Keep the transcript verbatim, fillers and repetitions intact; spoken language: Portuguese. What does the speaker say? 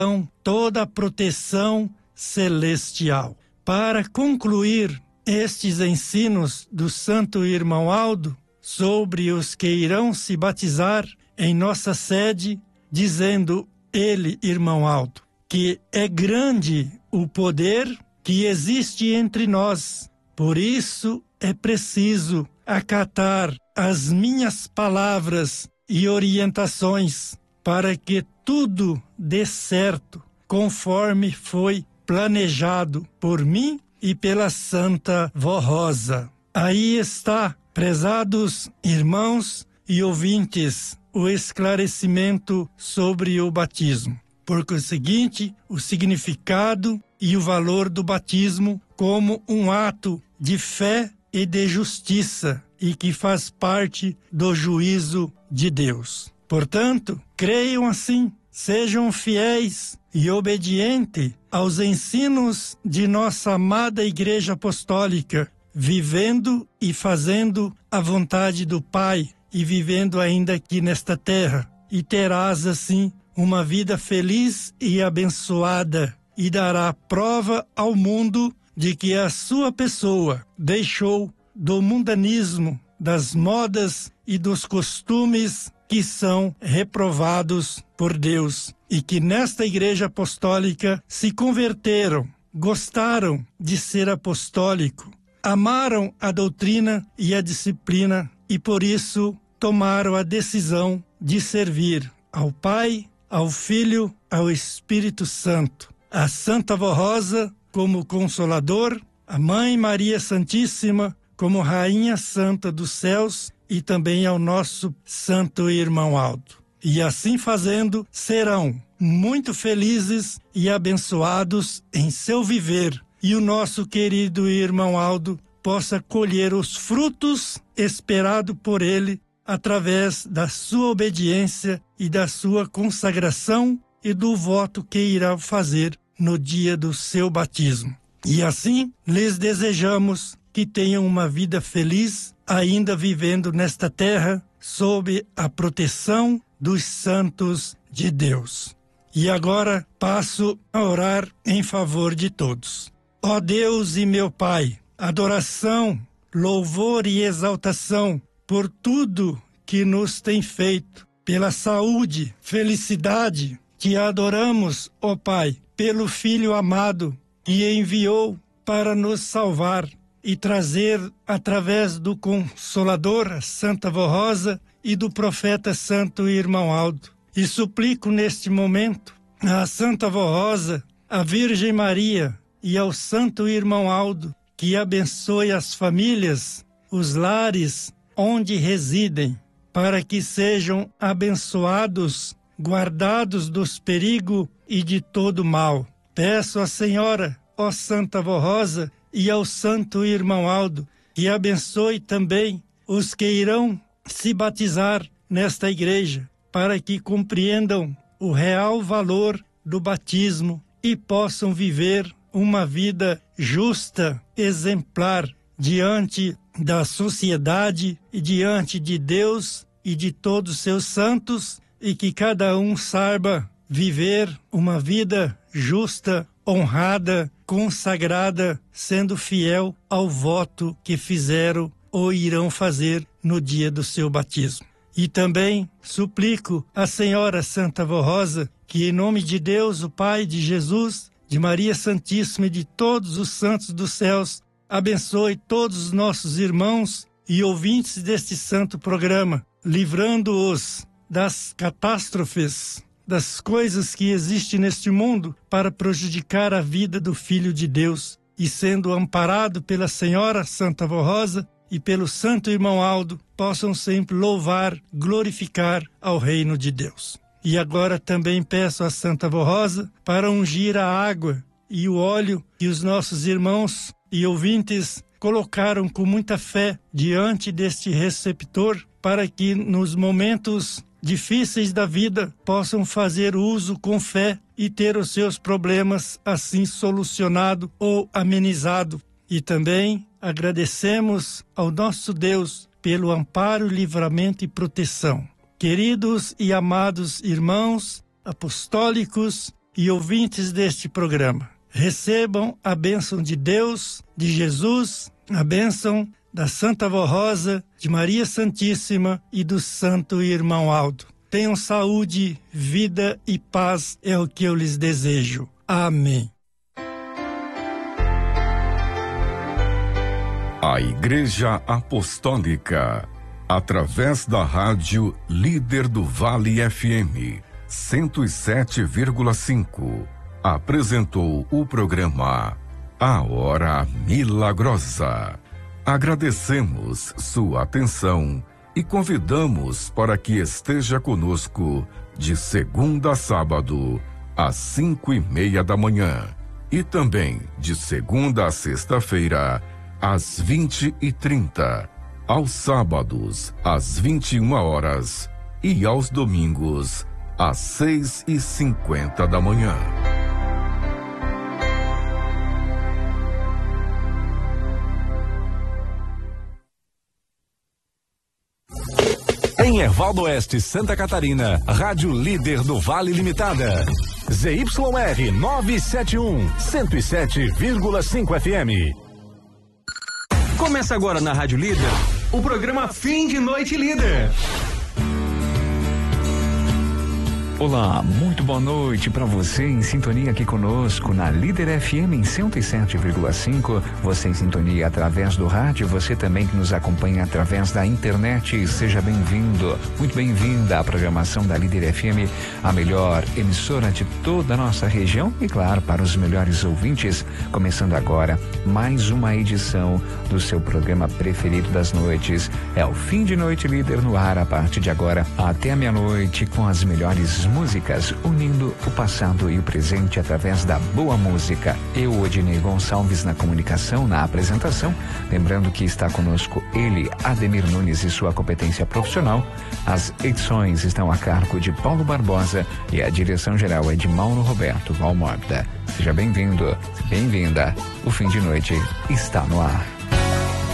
toda a proteção celestial. Para concluir estes ensinos do Santo Irmão Aldo sobre os que irão se batizar em nossa sede, dizendo ele, Irmão Aldo, que é grande o poder que existe entre nós, por isso é preciso acatar as minhas palavras e orientações para que tudo dê certo, conforme foi planejado por mim e pela Santa Vó Rosa. Aí está, prezados irmãos e ouvintes, o esclarecimento sobre o batismo. Por conseguinte, o significado e o valor do batismo como um ato de fé e de justiça e que faz parte do juízo de Deus. Portanto, creiam assim, sejam fiéis e obedientes aos ensinos de nossa amada Igreja Apostólica, vivendo e fazendo a vontade do Pai e vivendo ainda aqui nesta terra. E terás assim uma vida feliz e abençoada e dará prova ao mundo de que a sua pessoa deixou do mundanismo, das modas e dos costumes que são reprovados por Deus e que nesta Igreja Apostólica se converteram, gostaram de ser apostólico, amaram a doutrina e a disciplina e por isso tomaram a decisão de servir ao Pai, ao Filho, ao Espírito Santo, a Santa Vó Rosa como Consolador, a Mãe Maria Santíssima como Rainha Santa dos Céus e também ao nosso Santo Irmão Aldo. E assim fazendo, serão muito felizes e abençoados em seu viver. E o nosso querido Irmão Aldo possa colher os frutos esperados por ele através da sua obediência e da sua consagração e do voto que irá fazer no dia do seu batismo. E assim, lhes desejamos que tenham uma vida feliz, ainda vivendo nesta terra, sob a proteção dos santos de Deus. E agora passo a orar em favor de todos. Ó Deus e meu Pai, adoração, louvor e exaltação por tudo que nos tem feito, pela saúde, felicidade. Te adoramos, ó Pai, pelo Filho amado que enviou para nos salvar e trazer através do Consolador, Santa Vó Rosa, e do profeta Santo Irmão Aldo. E suplico neste momento à Santa Vó Rosa, à Virgem Maria e ao Santo Irmão Aldo que abençoe as famílias, os lares onde residem, para que sejam abençoados, guardados dos perigos e de todo mal. Peço à Senhora, ó Santa Vó Rosa, e ao Santo Irmão Aldo, que abençoe também os que irão se batizar nesta igreja, para que compreendam o real valor do batismo e possam viver uma vida justa, exemplar, diante da sociedade e diante de Deus e de todos os seus santos, e que cada um saiba viver uma vida justa, honrada, consagrada, sendo fiel ao voto que fizeram ou irão fazer no dia do seu batismo. E também suplico à Senhora Santa Vó Rosa que, em nome de Deus, o Pai, de Jesus, de Maria Santíssima e de todos os santos dos céus, abençoe todos os nossos irmãos e ouvintes deste santo programa, livrando-os das catástrofes, das coisas que existem neste mundo para prejudicar a vida do Filho de Deus, e sendo amparado pela Senhora Santa Vó Rosa e pelo Santo Irmão Aldo, possam sempre louvar, glorificar ao reino de Deus. E agora também peço à Santa Vó Rosa para ungir a água e o óleo que os nossos irmãos e ouvintes colocaram com muita fé diante deste receptor, para que nos momentos difíceis da vida possam fazer uso com fé e ter os seus problemas assim solucionado ou amenizado. E também agradecemos ao nosso Deus pelo amparo, livramento e proteção. Queridos e amados irmãos apostólicos e ouvintes deste programa. Recebam a bênção de Deus, de Jesus, a bênção da Santa Vó Rosa, de Maria Santíssima e do Santo Irmão Aldo. Tenham saúde, vida e paz é o que eu lhes desejo. Amém. A Igreja Apostólica, através da rádio Líder do Vale F M cento e sete vírgula cinco, apresentou o programa A Hora Milagrosa. Agradecemos sua atenção e convidamos para que esteja conosco de segunda a sábado, às cinco e meia da manhã, e também de segunda a sexta-feira, às vinte e trinta, aos sábados, às vinte e uma horas e aos domingos, às seis e cinquenta da manhã. Em Erval do Oeste, Santa Catarina, Rádio Líder do Vale Limitada. Z Y R novecentos e setenta e um, cento e sete vírgula cinco F M. Começa agora na Rádio Líder o programa Fim de Noite Líder. Olá, muito boa noite para você em sintonia aqui conosco na Líder F M em cento e sete vírgula cinco. Você em sintonia através do rádio, você também que nos acompanha através da internet. Seja bem-vindo, muito bem-vinda à programação da Líder F M, a melhor emissora de toda a nossa região e, claro, para os melhores ouvintes. Começando agora mais uma edição do seu programa preferido das noites. É o Fim de Noite Líder no ar a partir de agora até a meia-noite com as melhores músicas, unindo o passado e o presente através da boa música. Eu, Odinei Gonçalves, na comunicação, na apresentação. Lembrando que está conosco ele, Ademir Nunes, e sua competência profissional. As edições estão a cargo de Paulo Barbosa e a direção geral é de Mauro Roberto Valmorda. Seja bem-vindo, bem-vinda. O Fim de Noite está no ar.